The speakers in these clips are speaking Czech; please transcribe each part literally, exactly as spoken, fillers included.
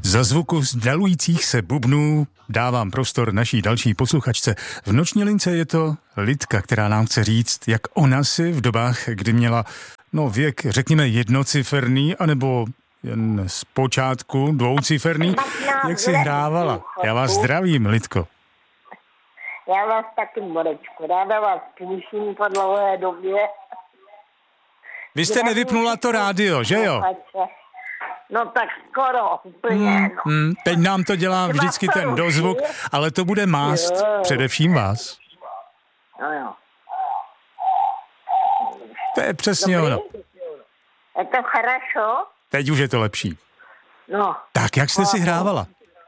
Za zvuku zdalujících se bubnů dávám prostor naší další posluchačce. V noční lince je to Lidka, která nám chce říct, jak ona si v dobách, kdy měla no věk, řekněme, jednociferný, anebo jen z počátku dvouciferný, jak si hrávala. Já vás zdravím, Lidko. Já vás taky, Borečku, ráda vás půjším po dlouhé době. Vy jste nevypnula to rádio, že jo? No tak skoro, úplně, hmm, no. Hmm, teď nám to dělá vždycky ten dozvuk, ale to bude mást jo. Především vás. No jo. To je přesně Dobrý? ono. Je to хорошо? Teď už je to lepší. No. Tak, jak jste no. si hrávala?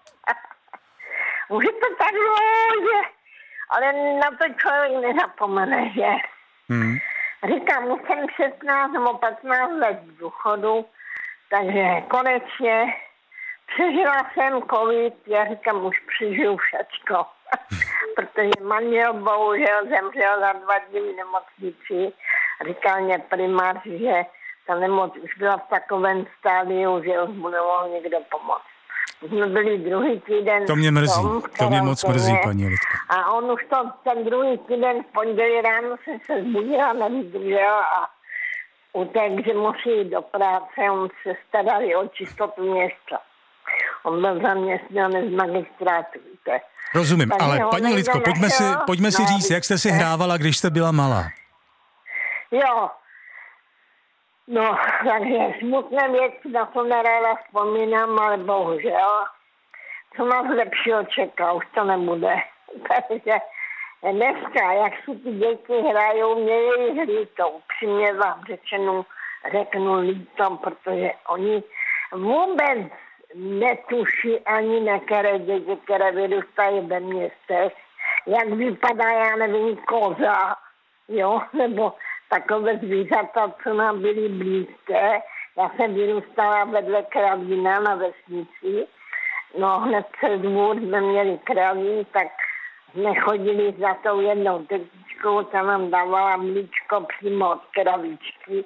Už je to tak dlouho, ale na to člověk nezapomene, že? Hmm. Říkám, už jsem šestnáct nebo patnáct let v důchodu, takže konečně přežila jsem covid, já říkám, už přežiju všecko. Protože manžel bohužel zemřel za dva dny v nemocnici. Říkal mě primář, že ta nemoc už byla v takovém stádiu, že už mu nemohl někdo pomoct. Jsme byli druhý týden. To mě mrzí, tom, to mě moc mrzí, paní Lidka. A on už to, ten druhý týden v pondělí ráno jsem se zbudila, nevydržel a utek, že musí jít do práce, on se starali o čistotu města. On byl zaměstnanec z magistrátu, víte. Rozumím, takže ale paní Lidko, pojďme si, pojďme si no, říct, jak jste si hrávala, když jste byla malá. Jo. No, takže smutné věci, na to neráda vzpomínám, ale bohužel. Co nás lepšího čeká, už to nebude. Takže dneska, jak si ty děti hrajou, mě je jich líto. Upřímně vám řečeno, řeknu líto, protože oni vůbec netuší ani některé děti, které vyrůstají ve městech, jak vypadá, já nevím, koza, jo, nebo takové zvířata, co nám byly blízké. Já jsem vyrůstala vedle kravína na vesnici. No hned přes dvůr jsme měli kraví, tak jsme chodili za tou jednou tetičkou, ta nám dávala mlíčko přímo od kravičky.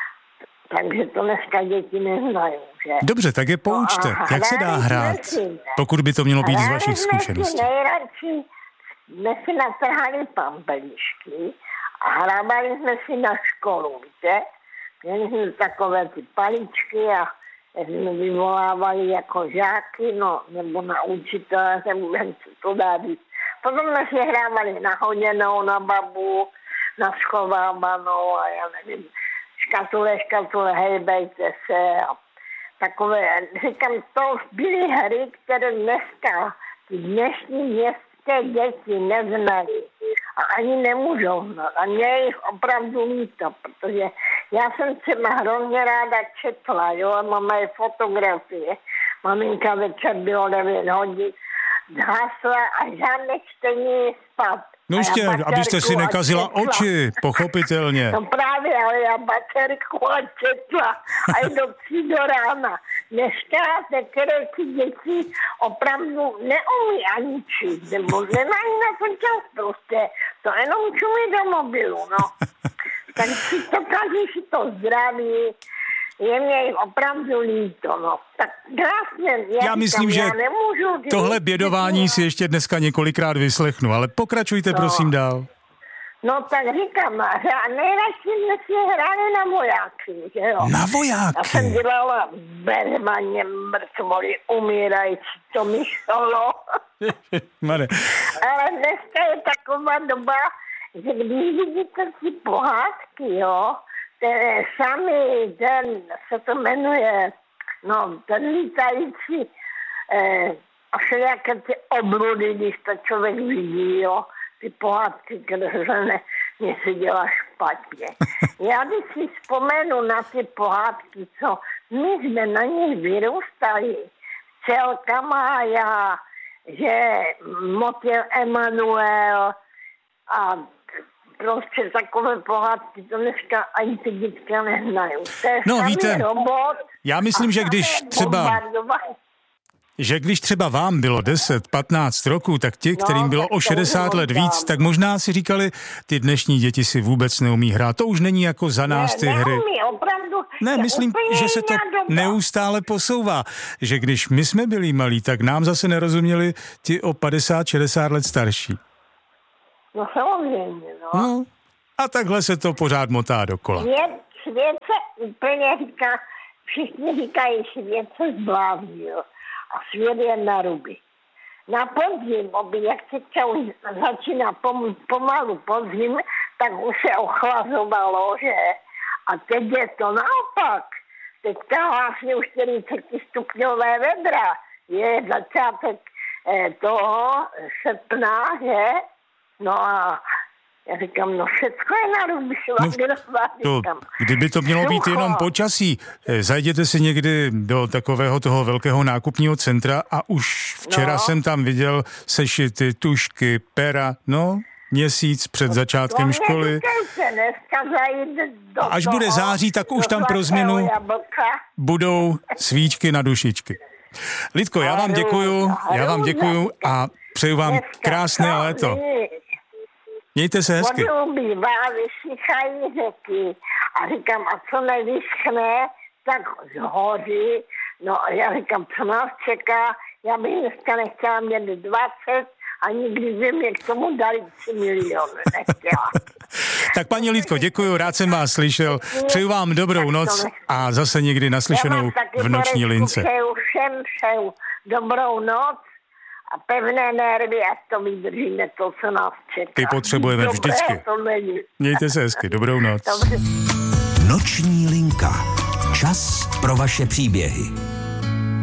Takže to dneska děti neznají, že? Dobře, tak je poučte. No jak se dá hrát, pokud by to mělo být z vašich zkušeností? Nejradši jsme si natrhali pampelišky a hrábali jsme si na školu, víte? Měli jsme takové ty paličky a jsme vyvolávali jako žáky, no, nebo na učitele, nevím, co to dá být. Potom jsme si hrávali na hoděnou, na babu, na schovávanou a já nevím, škatule, škatule, hejbejte se a takové. Říkám, to byly hry, které dneska ty dnešní městské děti neznají a ani nemůžou znát. A mě je jich opravdu líto, protože já jsem třeba hrozně ráda četla, jo, mám i fotografie. Maminka večer bylo devět hodin, zhasla a žádné čtení spát. No ještě, abyste si nekazila oči, pochopitelně. No právě, ale já baterku a četla a i do tří do rána. Dneska některé ty děti opravdu neumí ani číst, nebo nemají na to čas prostě. To jenom čumí do mobilu, no. Tak si to každý si to zdraví. Je mě jich opravdu líto, no. Tak krásně. Já, já myslím, říkám, že já nemůžu, tohle bědování si ještě dneska několikrát vyslechnu, ale pokračujte no. prosím dál. No tak říkám, nejradši jsme si hráli na vojáky, že jo. Na vojáky? Já jsem dělala Bermaně mrtvoli umírající, to mi šlo. Ale dneska je taková doba, že když vidíte si pohádky, jo, ten sami, ten, se to jmenuje, no, ten lítající, eh, a všelijaké ty obludy, když to člověk vidí, jo, ty pohádky, které ne, mě se dělá špatně. Já když si vzpomenu na ty pohádky, co my jsme na nich vyrůstali, Celka Mája, že Motil Emanuel a prostě takové pohádky, to dneska ani ty dětka neznají. No víte, robot, já myslím, že když třeba... že když třeba vám bylo deset, patnáct roků, tak ti, kterým No, bylo tak o to šedesát let udělám. víc, tak možná si říkali, ty dnešní děti si vůbec neumí hrát. To už není jako za nás ty ne, hry. neumí, opravdu. Ne, je myslím, úplně že se to jiná doba. neustále posouvá. Že když my jsme byli malí, tak nám zase nerozuměli ti o padesát, šedesát let starší. No samozřejmě, no. No, a takhle se to pořád motá dokola. Svět, svět se úplně říká, všichni říkají, svět se zbláznil a svět je na ruby. Na podzim, oby, jak teďka už začíná pom, pomalu podzim, tak už se ochlazovalo, že? A teď je to naopak. Teďka vlastně už čtyřicet stupňové vedra. Je začátek eh, toho srpna, že? No a já říkám, no všecko je na ruby, No, to, kdyby to mělo být jenom počasí, zajděte si někdy do takového toho velkého nákupního centra a už včera No. jsem tam viděl sešity, tušky, pera, no, měsíc před začátkem školy. A až bude září, tak už tam pro změnu budou svíčky na dušičky. Lidko, já vám děkuju, já vám děkuju a přeju vám krásné léto. Mějte se hezky. Podlubí vysychají řeky a říkám, a co nevyschne, tak z hory. No a já říkám, co nás čeká, já bych dneska nechtěla mít dvacet a nikdy by mě k tomu dali tři miliony, nechtěla. Tak paní Lidko, děkuju, rád jsem vás slyšel. Přeju vám dobrou noc a zase někdy naslyšenou v Noční lince. Přeju všem, přeju dobrou noc a pevné nervy, ať to vydržíme, to, co nás čeká. Ty potřebujeme Dobré, vždycky. to není. Mějte se hezky, dobrou noc. Dobře. Noční linka. Čas pro vaše příběhy.